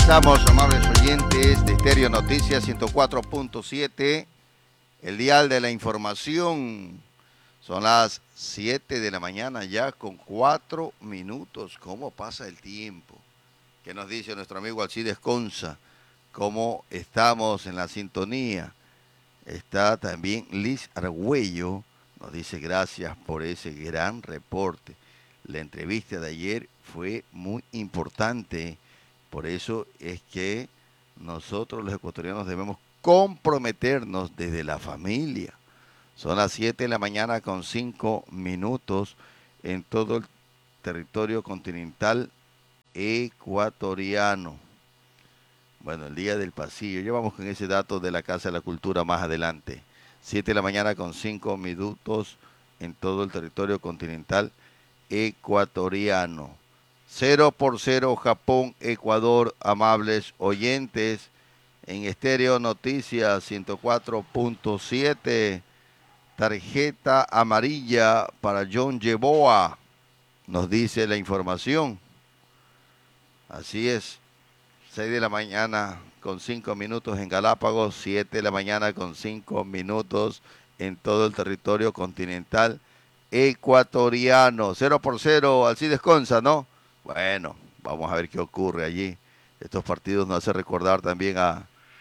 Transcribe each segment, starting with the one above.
Estamos, amables oyentes de Estéreo Noticias 104.7, el dial de la información. Son las 7 de la mañana ya con 4 minutos. ¿Cómo pasa el tiempo? ¿Qué nos dice nuestro amigo Alcides Conza? ¿Cómo estamos en la sintonía? Está también Liz Argüello, nos dice gracias por ese gran reporte. La entrevista de ayer fue muy importante. Por eso es que nosotros los ecuatorianos debemos comprometernos desde la familia. Son las 7 de la mañana con 5 minutos en todo el territorio continental ecuatoriano. Bueno, el día del pasillo. Ya vamos con ese dato de la Casa de la Cultura más adelante. 7 de la mañana con 5 minutos en todo el territorio continental ecuatoriano. 0-0 Japón, Ecuador, amables oyentes, en Estéreo Noticias 104.7, tarjeta amarilla para John Yeboah, nos dice la información. Así es, 6 de la mañana con 5 minutos en Galápagos, 7 de la mañana con 5 minutos en todo el territorio continental ecuatoriano. 0-0, Alcides Conza, ¿no? Bueno, vamos a ver qué ocurre allí. Estos partidos nos hacen recordar también a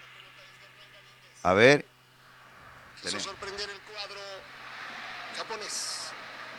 ver. Quiso sorprender el cuadro japonés.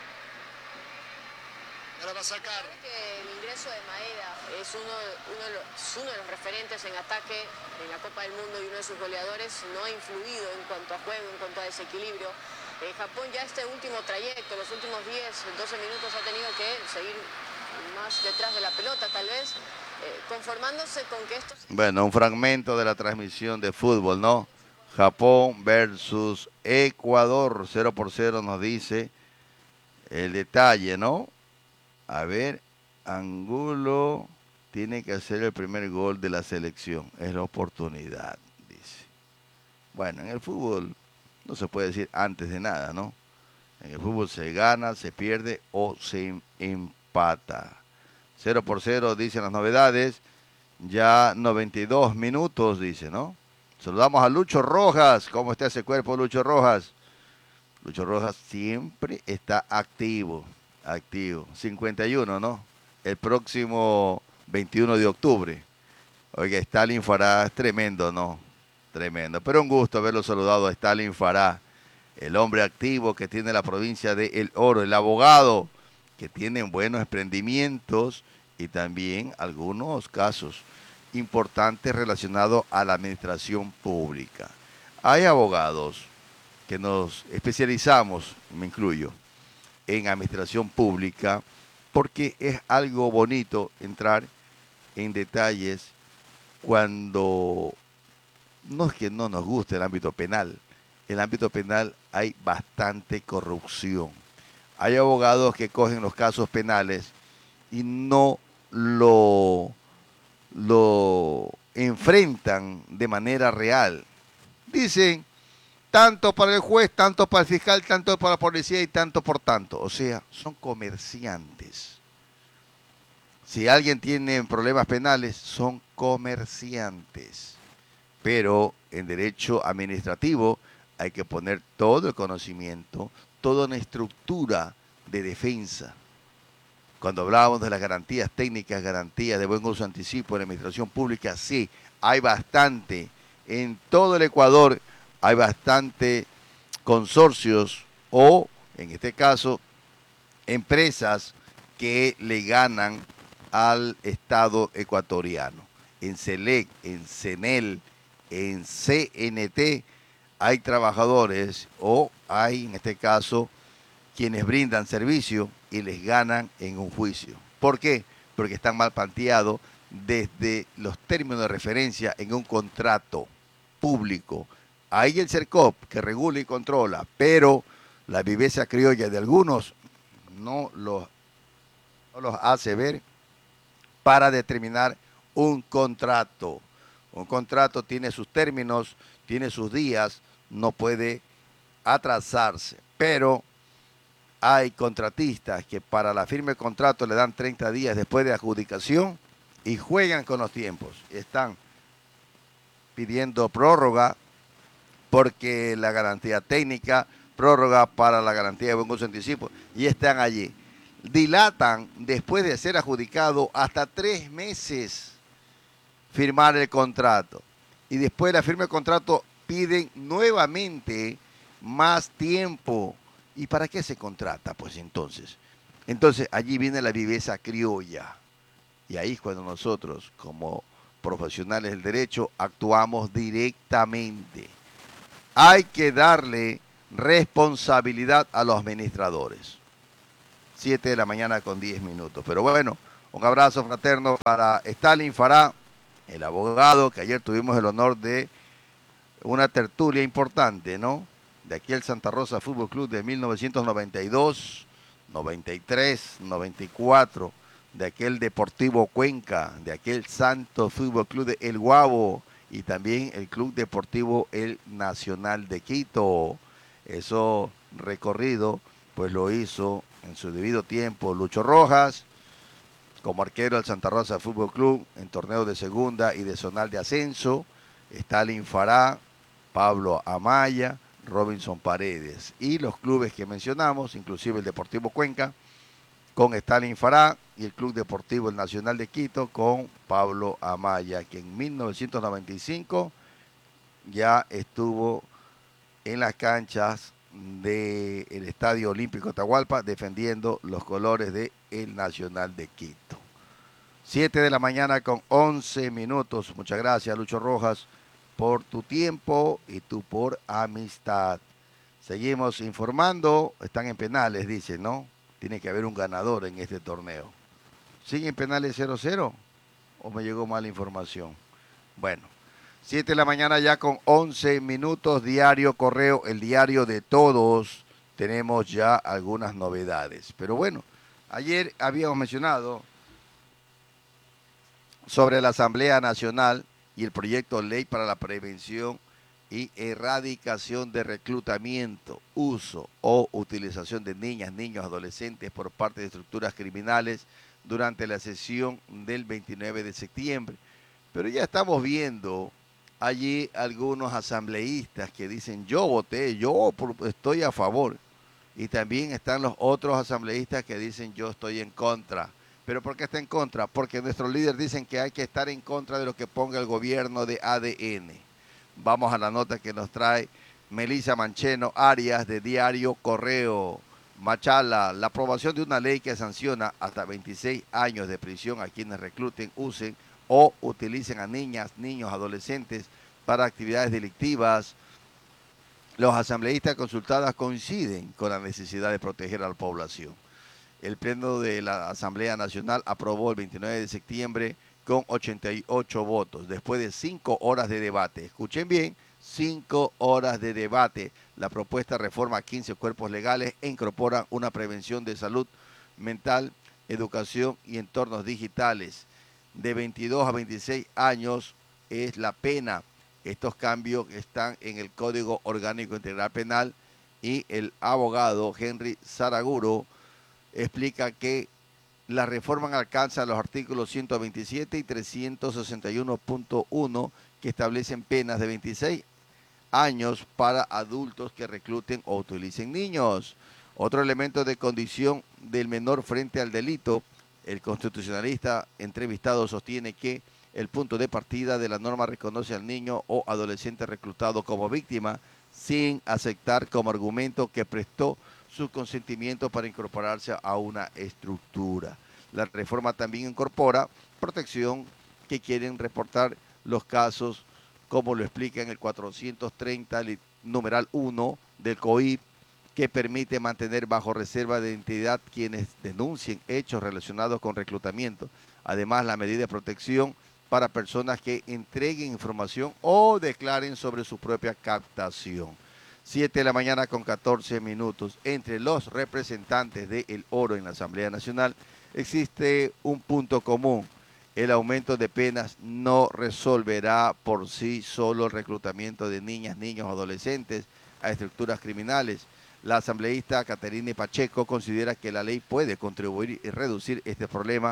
Ahora va a sacar. El ingreso de Maeda es uno de los referentes en ataque en la Copa del Mundo y uno de sus goleadores. No ha influido en cuanto a juego, en cuanto a desequilibrio. Japón ya este último trayecto, los últimos 10, 12 minutos ha tenido que seguir más detrás de la pelota tal vez, conformándose con que esto... Bueno, un fragmento de la transmisión de fútbol, ¿no? Japón versus Ecuador, 0-0 nos dice el detalle, ¿no? A ver, Angulo tiene que hacer el primer gol de la selección, es la oportunidad, dice. Bueno, en el fútbol no se puede decir antes de nada, ¿no? En el fútbol se gana, se pierde o se empata. 0-0 dicen las novedades. Ya 92 minutos, dice, ¿no? Saludamos a Lucho Rojas. ¿Cómo está ese cuerpo, Lucho Rojas? Lucho Rojas siempre está activo. 51, ¿no? El próximo 21 de octubre. Oiga, Stalin Fará es tremendo, ¿no? Tremendo. Pero un gusto haberlo saludado a Stalin Fará, el hombre activo que tiene la provincia de El Oro, el abogado que tiene buenos emprendimientos y también algunos casos importantes relacionados a la administración pública. Hay abogados que nos especializamos, me incluyo, en administración pública porque es algo bonito entrar en detalles cuando no es que no nos guste el ámbito penal. En el ámbito penal hay bastante corrupción. Hay abogados que cogen los casos penales y no lo enfrentan de manera real. Dicen, tanto para el juez, tanto para el fiscal, tanto para la policía y tanto por tanto. O sea, son comerciantes. Si alguien tiene problemas penales, son comerciantes. Pero en derecho administrativo hay que poner todo el conocimiento, toda una estructura de defensa. Cuando hablábamos de las garantías técnicas, garantías de buen uso anticipo en la administración pública, sí, hay bastante. En todo el Ecuador hay bastante consorcios o, en este caso, empresas que le ganan al Estado ecuatoriano. En CELEC, en CENEL, en CNT hay trabajadores o hay, en este caso, quienes brindan servicio y les ganan en un juicio. ¿Por qué? Porque están mal planteados desde los términos de referencia en un contrato público. Hay el CERCOP que regula y controla, pero la viveza criolla de algunos no los hace ver para determinar un contrato. Un contrato tiene sus términos, tiene sus días, no puede atrasarse, pero hay contratistas que para la firma de contrato le dan 30 días después de adjudicación y juegan con los tiempos. Están pidiendo prórroga porque la garantía técnica, prórroga para la garantía de buen uso anticipo, y están allí. Dilatan, después de ser adjudicado, hasta 3 meses firmar el contrato. Y después de la firma del contrato piden nuevamente más tiempo. ¿Y para qué se contrata? Pues entonces allí viene la viveza criolla. Y ahí es cuando nosotros, como profesionales del derecho, actuamos directamente. Hay que darle responsabilidad a los administradores. 7 de la mañana con 10 minutos. Pero bueno, un abrazo fraterno para Stalin Farah, el abogado, que ayer tuvimos el honor de una tertulia importante, ¿no? De aquí el Santa Rosa Fútbol Club de 1992, 93, 94, de aquel Deportivo Cuenca, de aquel Santo Fútbol Club de El Guabo y también el Club Deportivo El Nacional de Quito. Eso recorrido, pues lo hizo en su debido tiempo Lucho Rojas, como arquero del Santa Rosa Fútbol Club en torneos de segunda y de zonal de ascenso, Stalin Farah, Pablo Amaya, Robinson Paredes. Y los clubes que mencionamos, inclusive el Deportivo Cuenca, con Stalin Farah, y el Club Deportivo El Nacional de Quito con Pablo Amaya, que en 1995 ya estuvo en las canchas del Estadio Olímpico Atahualpa defendiendo los colores del Nacional de Quito. 7 de la mañana con 11 minutos. Muchas gracias, Lucho Rojas, por tu tiempo y tú por amistad. Seguimos informando. Están en penales, dicen, ¿no? Tiene que haber un ganador en este torneo. ¿Siguen penales 0-0? ¿O me llegó mala información? Bueno, 7 de la mañana ya con 11 minutos. Diario Correo, el diario de todos. Tenemos ya algunas novedades. Pero bueno, ayer habíamos mencionado sobre la Asamblea Nacional y el proyecto de ley para la prevención y erradicación de reclutamiento, uso o utilización de niñas, niños, adolescentes por parte de estructuras criminales durante la sesión del 29 de septiembre. Pero ya estamos viendo allí algunos asambleístas que dicen yo voté, estoy a favor. Y también están los otros asambleístas que dicen yo estoy en contra. ¿Pero por qué está en contra? Porque nuestros líderes dicen que hay que estar en contra de lo que ponga el gobierno de ADN. Vamos a la nota que nos trae Melissa Mancheno Arias de Diario Correo. Machala, la aprobación de una ley que sanciona hasta 26 años de prisión a quienes recluten, usen o utilicen a niñas, niños, adolescentes para actividades delictivas. Los asambleístas consultadas coinciden con la necesidad de proteger a la población. El Pleno de la Asamblea Nacional aprobó el 29 de septiembre con 88 votos, después de 5 horas de debate. Escuchen bien, 5 horas de debate. La propuesta reforma 15 cuerpos legales e incorpora una prevención de salud mental, educación y entornos digitales. De 22 a 26 años es la pena. Estos cambios están en el Código Orgánico Integral Penal y el abogado Henry Saraguro explica que la reforma alcanza los artículos 127 y 361.1 que establecen penas de 26 años para adultos que recluten o utilicen niños. Otro elemento de condición del menor frente al delito, el constitucionalista entrevistado sostiene que el punto de partida de la norma reconoce al niño o adolescente reclutado como víctima sin aceptar como argumento que prestó su consentimiento para incorporarse a una estructura. La reforma también incorpora protección que quieren reportar los casos, como lo explica en el 430, numeral 1 del COIP, que permite mantener bajo reserva de identidad quienes denuncien hechos relacionados con reclutamiento. Además, la medida de protección para personas que entreguen información o declaren sobre su propia captación. 7 de la mañana con 14 minutos. Entre los representantes de El Oro en la Asamblea Nacional existe un punto común. El aumento de penas no resolverá por sí solo el reclutamiento de niñas, niños, adolescentes a estructuras criminales. La asambleísta Caterine Pacheco considera que la ley puede contribuir y reducir este problema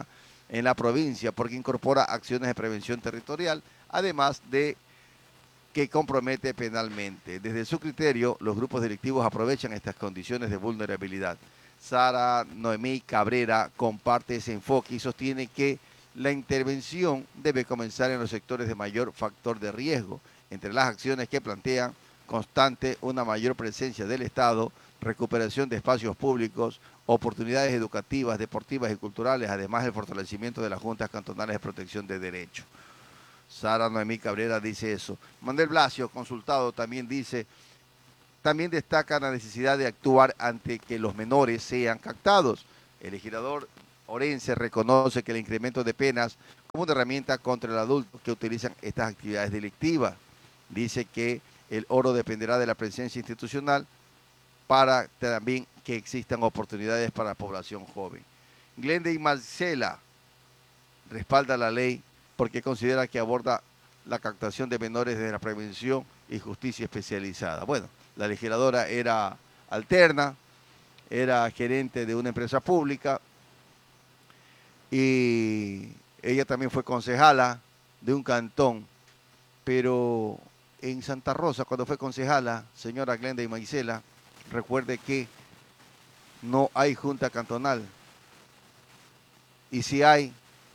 en la provincia porque incorpora acciones de prevención territorial, además de que compromete penalmente. Desde su criterio, los grupos delictivos aprovechan estas condiciones de vulnerabilidad. Sara Noemí Cabrera comparte ese enfoque y sostiene que la intervención debe comenzar en los sectores de mayor factor de riesgo. Entre las acciones que plantean, constante una mayor presencia del Estado, recuperación de espacios públicos, oportunidades educativas, deportivas y culturales, además del fortalecimiento de las juntas cantonales de protección de derechos. Sara Noemí Cabrera dice eso. Manuel Blasio, consultado, también dice, también destaca la necesidad de actuar ante que los menores sean captados. El legislador Orense reconoce que el incremento de penas como una herramienta contra el adulto que utilizan estas actividades delictivas. Dice que el oro dependerá de la presencia institucional para también que existan oportunidades para la población joven. Glenda y Marcela respalda la ley porque considera que aborda la captación de menores desde la prevención y justicia especializada. Bueno, la legisladora era alterna, era gerente de una empresa pública y ella también fue concejala de un cantón, pero en Santa Rosa, cuando fue concejala, señora Glenda y Maicela, recuerde que no hay junta cantonal y si hay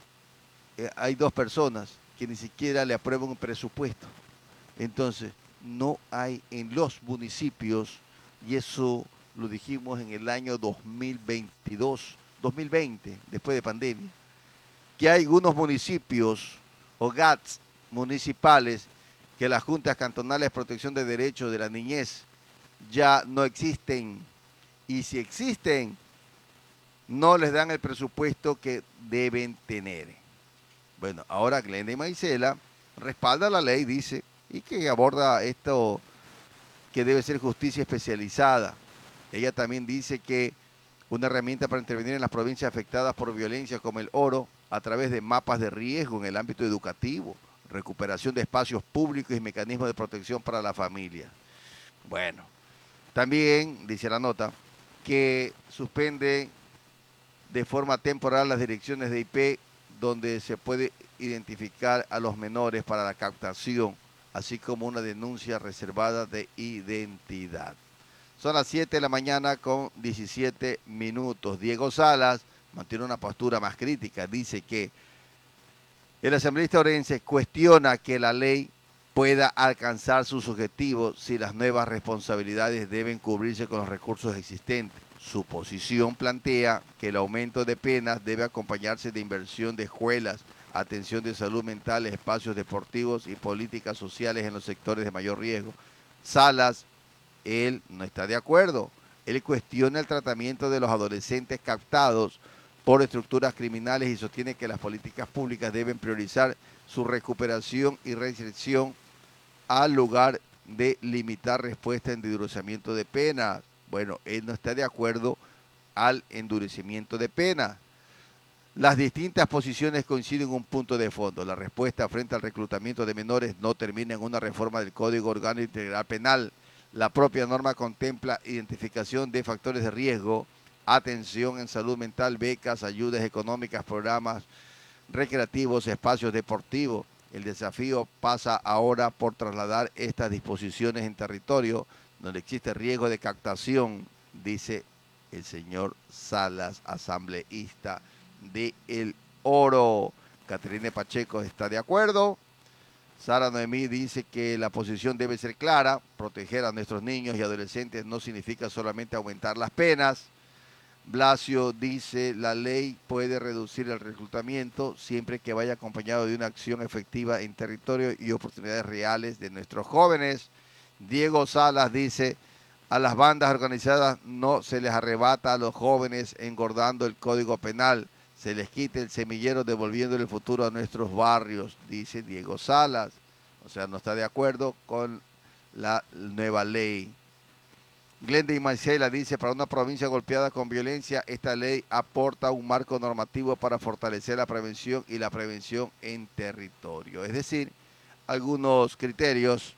dos personas que ni siquiera le aprueban un presupuesto. Entonces, no hay en los municipios, y eso lo dijimos en el año 2022, 2020, después de pandemia, que hay algunos municipios o GATS municipales que las juntas cantonales de protección de derechos de la niñez ya no existen. Y si existen, no les dan el presupuesto que deben tener. Bueno, ahora Glenda y Maicela respalda la ley, dice, y que aborda esto que debe ser justicia especializada. Ella también dice que una herramienta para intervenir en las provincias afectadas por violencia como el Oro a través de mapas de riesgo en el ámbito educativo, recuperación de espacios públicos y mecanismos de protección para la familia. Bueno, también dice la nota que suspende de forma temporal las direcciones de IP donde se puede identificar a los menores para la captación, así como una denuncia reservada de identidad. Son las 7 de la mañana con 17 minutos. Diego Salas mantiene una postura más crítica. Dice que el asambleísta orense cuestiona que la ley pueda alcanzar sus objetivos si las nuevas responsabilidades deben cubrirse con los recursos existentes. Su posición plantea que el aumento de penas debe acompañarse de inversión de escuelas, atención de salud mental, espacios deportivos y políticas sociales en los sectores de mayor riesgo. Salas, él no está de acuerdo. Él cuestiona el tratamiento de los adolescentes captados por estructuras criminales y sostiene que las políticas públicas deben priorizar su recuperación y reinserción al lugar de limitar respuesta en endurecimiento de penas. Bueno, él no está de acuerdo al endurecimiento de penas. Las distintas posiciones coinciden en un punto de fondo. La respuesta frente al reclutamiento de menores no termina en una reforma del Código Orgánico Integral Penal. La propia norma contempla identificación de factores de riesgo, atención en salud mental, becas, ayudas económicas, programas recreativos, espacios deportivos. El desafío pasa ahora por trasladar estas disposiciones en territorio donde existe riesgo de captación, dice el señor Salas, asambleísta de El Oro. Caterine Pacheco está de acuerdo. Sara Noemí dice que la posición debe ser clara. Proteger a nuestros niños y adolescentes no significa solamente aumentar las penas. Blasio dice la ley puede reducir el reclutamiento siempre que vaya acompañado de una acción efectiva en territorio y oportunidades reales de nuestros jóvenes. Diego Salas dice a las bandas organizadas no se les arrebata a los jóvenes engordando el código penal, se les quita el semillero devolviendo el futuro a nuestros barrios, dice Diego Salas. O sea, no está de acuerdo con la nueva ley. Glenda y Marcela dice, para una provincia golpeada con violencia, esta ley aporta un marco normativo para fortalecer la prevención y la prevención en territorio. Es decir, algunos criterios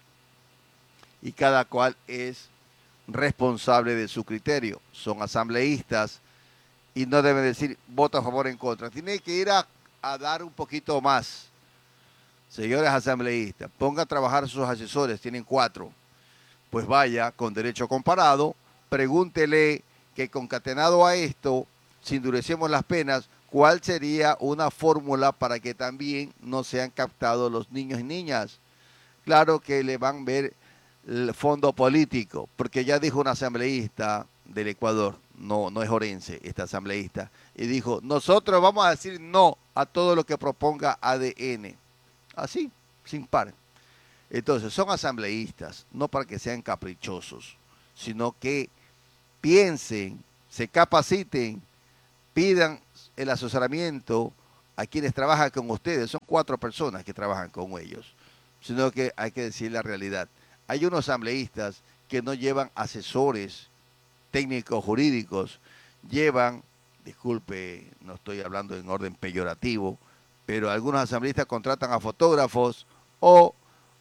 y cada cual es responsable de su criterio. Son asambleístas y no deben decir voto a favor o en contra. Tiene que ir a a dar un poquito más. Señores asambleístas, ponga a trabajar a sus asesores, tienen 4. Pues vaya con derecho comparado, pregúntele que concatenado a esto, si endurecemos las penas, ¿cuál sería una fórmula para que también no sean captados los niños y niñas? Claro que le van a ver el fondo político, porque ya dijo un asambleísta del Ecuador, no es orense, esta asambleísta, y dijo, nosotros vamos a decir no a todo lo que proponga ADN. Así, sin par. Entonces, son asambleístas, no para que sean caprichosos, sino que piensen, se capaciten, pidan el asesoramiento a quienes trabajan con ustedes. Son 4 personas que trabajan con ellos, sino que hay que decir la realidad. Hay unos asambleístas que no llevan asesores técnicos jurídicos, llevan, disculpe, no estoy hablando en orden peyorativo, pero algunos asambleístas contratan a fotógrafos o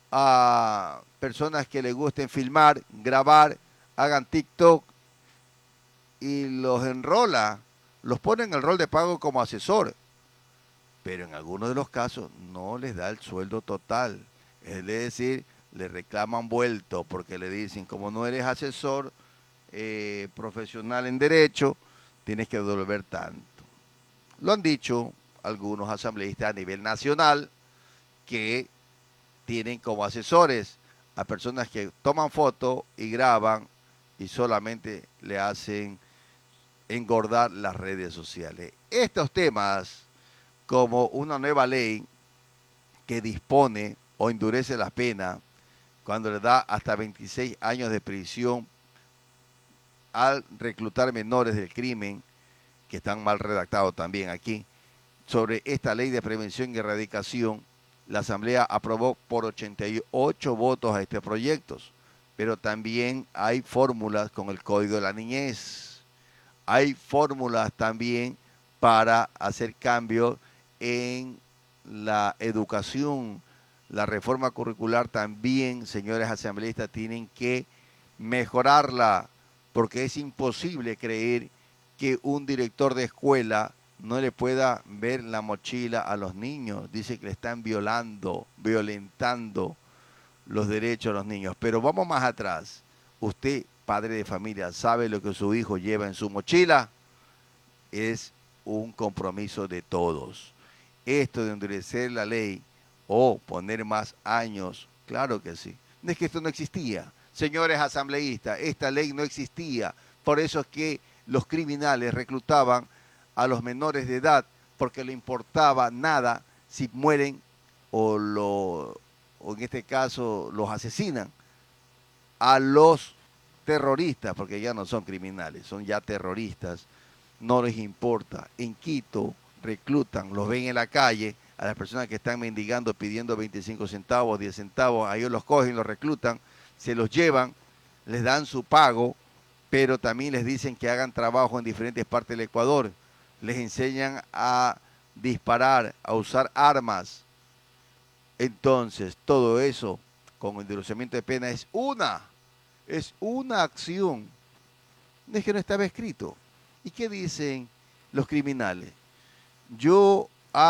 a personas que les gusten filmar, grabar, hagan TikTok y los enrola, los pone en el rol de pago como asesor, pero en algunos de los casos no les da el sueldo total, es decir, le reclaman vuelto porque le dicen, como no eres asesor profesional en derecho, tienes que devolver tanto. Lo han dicho algunos asambleístas a nivel nacional que tienen como asesores a personas que toman fotos y graban y solamente le hacen engordar las redes sociales. Estos temas, como una nueva ley que dispone o endurece la pena cuando le da hasta 26 años de prisión al reclutar menores del crimen, que están mal redactados también aquí, sobre esta ley de prevención y erradicación, la Asamblea aprobó por 88 votos a este proyecto, pero también hay fórmulas con el Código de la Niñez. Hay fórmulas también para hacer cambios en la educación. La reforma curricular también, señores asambleístas, tienen que mejorarla, porque es imposible creer que un director de escuela no le pueda ver la mochila a los niños. Dice que le están violentando los derechos a los niños. Pero vamos más atrás. Usted, padre de familia, sabe lo que su hijo lleva en su mochila. Es un compromiso de todos. Esto de endurecer la ley o poner más años, claro que sí. No es que esto no existía. Señores asambleístas, esta ley no existía. Por eso es que los criminales reclutaban a los menores de edad, porque le importaba nada si mueren o en este caso los asesinan. A los terroristas, porque ya no son criminales, son ya terroristas, no les importa. En Quito reclutan, los ven en la calle, a las personas que están mendigando, pidiendo 25 centavos, 10 centavos, a ellos los cogen, los reclutan, se los llevan, les dan su pago, pero también les dicen que hagan trabajo en diferentes partes del Ecuador. Les enseñan a disparar, a usar armas. Entonces, todo eso, con endurecimiento de pena, es una acción. No es que no estaba escrito. ¿Y qué dicen los criminales? Yo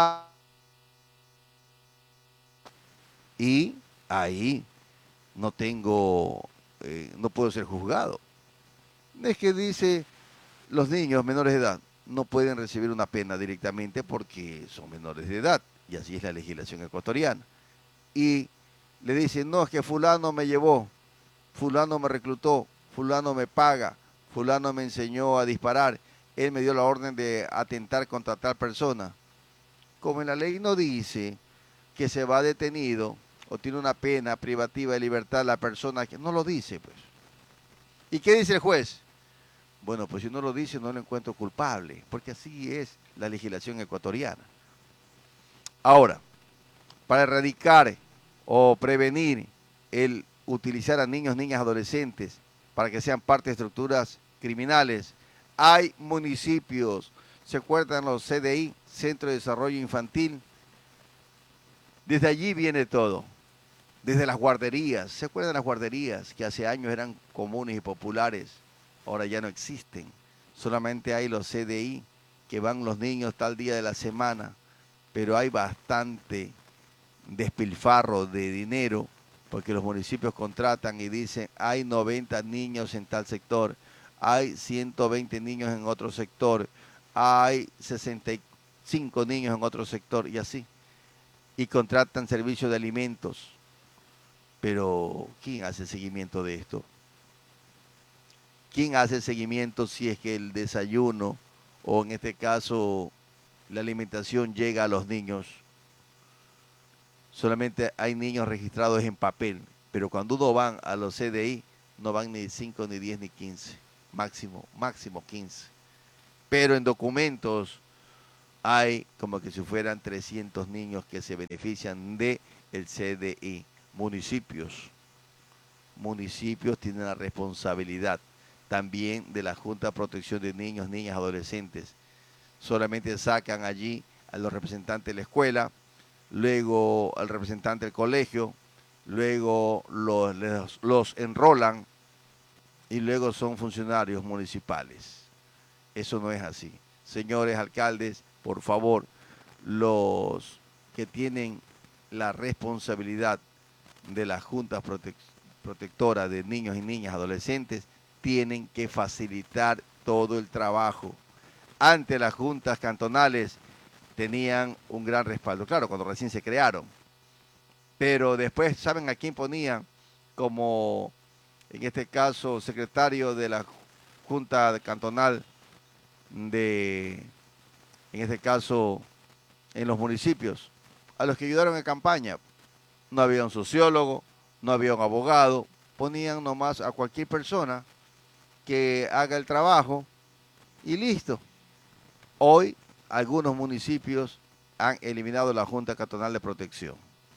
y ahí no tengo, no puedo ser juzgado. No es que dice los niños menores de edad no pueden recibir una pena directamente porque son menores de edad, y así es la legislación ecuatoriana. Y le dicen, no, es que fulano me llevó, fulano me reclutó, fulano me paga, fulano me enseñó a disparar, él me dio la orden de atentar contra tal persona. Como en la ley no dice que se va detenido o tiene una pena privativa de libertad la persona, que no lo dice, pues. ¿Y qué dice el juez? Bueno, pues si no lo dice, no lo encuentro culpable, porque así es la legislación ecuatoriana. Ahora, para erradicar o prevenir el utilizar a niños, niñas, adolescentes para que sean parte de estructuras criminales, hay municipios, ¿se acuerdan los CDI, Centro de Desarrollo Infantil? Desde allí viene todo, desde las guarderías. ¿Se acuerdan las guarderías que hace años eran comunes y populares? Ahora ya no existen. Solamente hay los CDI, que van los niños tal día de la semana pero hay bastante despilfarro de dinero porque los municipios contratan y dicen hay 90 niños en tal sector, hay 120 niños en otro sector, hay 65 niños en otro sector y así. Y contratan servicios de alimentos. Pero ¿quién hace seguimiento de esto? ¿Quién hace seguimiento si es que el desayuno o en este caso la alimentación llega a los niños? Solamente hay niños registrados en papel, pero cuando uno van a los CDI no van ni 5, ni 10, ni 15, máximo 15. Pero en documentos hay como que si fueran 300 niños que se benefician de el CDI. Municipios tienen la responsabilidad también de la Junta de Protección de Niños, Niñas, Adolescentes. Solamente sacan allí a los representantes de la escuela, luego al representante del colegio, luego los enrolan y luego son funcionarios municipales. Eso no es así. Señores alcaldes, por favor, los que tienen la responsabilidad de las juntas protectoras de niños y niñas, adolescentes, tienen que facilitar todo el trabajo. Ante las juntas cantonales tenían un gran respaldo, claro, cuando recién se crearon. Pero después, ¿saben a quién ponían como, en este caso, secretario de la Junta Cantonal en este caso, en los municipios? A los que ayudaron en campaña. No había un sociólogo, no había un abogado, ponían nomás a cualquier persona que haga el trabajo y listo. Hoy algunos municipios han eliminado la Junta Cantonal de Protección.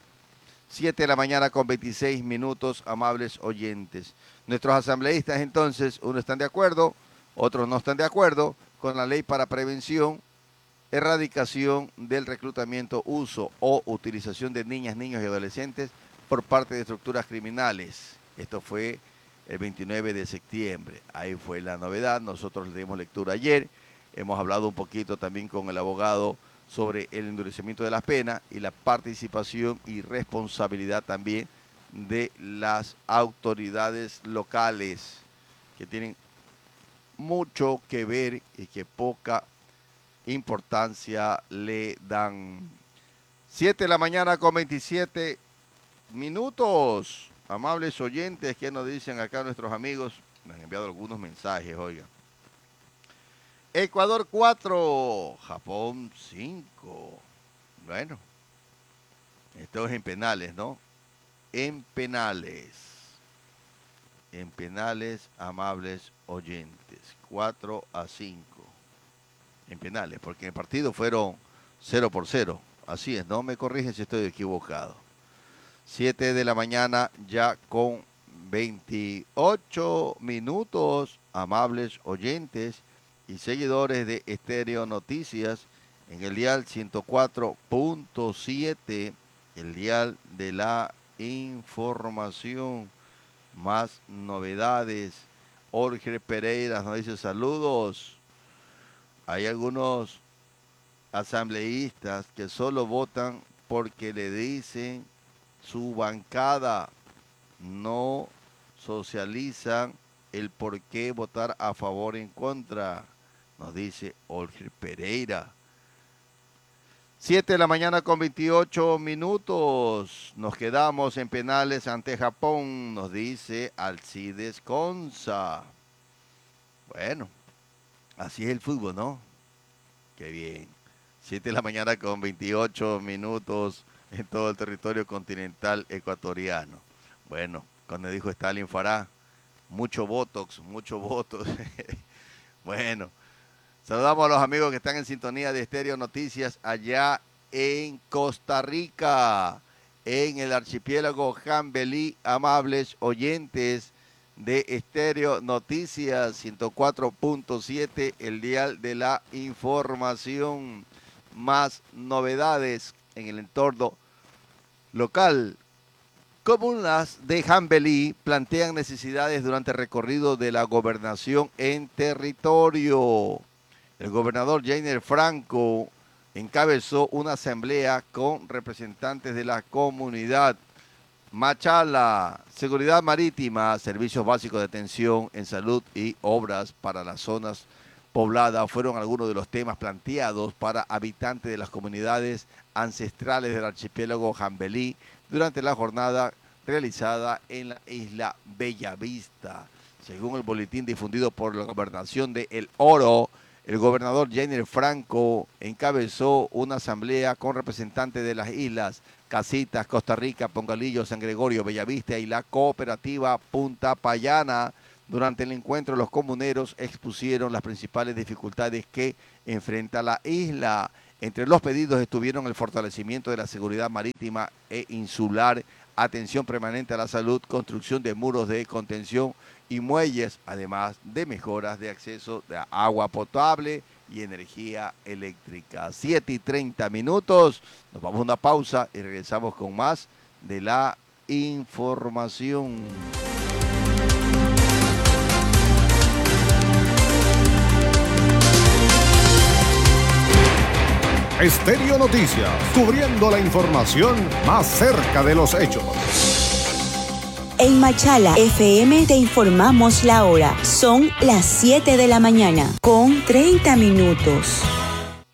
7 de la mañana con 26 minutos, amables oyentes. Nuestros asambleístas entonces, unos están de acuerdo, otros no están de acuerdo con la ley para prevención, erradicación del reclutamiento, uso o utilización de niñas, niños y adolescentes por parte de estructuras criminales. Esto fue el 29 de septiembre. Ahí fue la novedad. Nosotros le dimos lectura ayer. Hemos hablado un poquito también con el abogado sobre el endurecimiento de las penas y la participación y responsabilidad también de las autoridades locales, que tienen mucho que ver y que poca importancia le dan. 7 de la mañana con 27 minutos. Amables oyentes, ¿qué nos dicen acá nuestros amigos? Me han enviado algunos mensajes, oiga. Ecuador 4, Japón 5. Bueno, esto es en penales, ¿no? En penales. En penales, amables oyentes. 4-5. En penales, porque en el partido fueron 0-0. Así es, no me corrigen si estoy equivocado. 7 de la mañana ya con 28 minutos, amables oyentes y seguidores de Estéreo Noticias en el dial 104.7, el dial de la información. Más novedades. Jorge Pereira nos dice saludos. Hay algunos asambleístas que solo votan porque le dicen su bancada, no socializan el por qué votar a favor o en contra, nos dice Jorge Pereira. 7 de la mañana con 28 minutos. Nos quedamos en penales ante Japón, nos dice Alcides Conza. Bueno, así es el fútbol, ¿no? Qué bien. 7 de la mañana con 28 minutos en todo el territorio continental ecuatoriano. Bueno, cuando dijo Stalin Farah, mucho botox. Bueno, saludamos a los amigos que están en sintonía de Estéreo Noticias allá en Costa Rica, en el archipiélago Jambelí, amables oyentes de Estéreo Noticias 104.7, el dial de la información. Más novedades en el entorno local. Comunas de Jambelí plantean necesidades durante el recorrido de la gobernación en territorio. El gobernador Jainer Franco encabezó una asamblea con representantes de la comunidad. Machala, seguridad marítima, servicios básicos de atención en salud y obras para las zonas pobladas fueron algunos de los temas planteados para habitantes de las comunidades ancestrales del archipiélago Jambelí durante la jornada realizada en la isla Bellavista. Según el boletín difundido por la gobernación de El Oro, el gobernador Jenner Franco encabezó una asamblea con representantes de las islas Casitas, Costa Rica, Pongalillo, San Gregorio, Bellavista y la cooperativa Punta Payana. Durante el encuentro, los comuneros expusieron las principales dificultades que enfrenta la isla. Entre los pedidos estuvieron el fortalecimiento de la seguridad marítima e insular, atención permanente a la salud, construcción de muros de contención y muelles, además de mejoras de acceso de agua potable y energía eléctrica. 7:30. Nos vamos a una pausa y regresamos con más de la información. Estéreo Noticias, cubriendo la información más cerca de los hechos. En Machala FM te informamos la hora. Son las 7 de la mañana, con 30 minutos.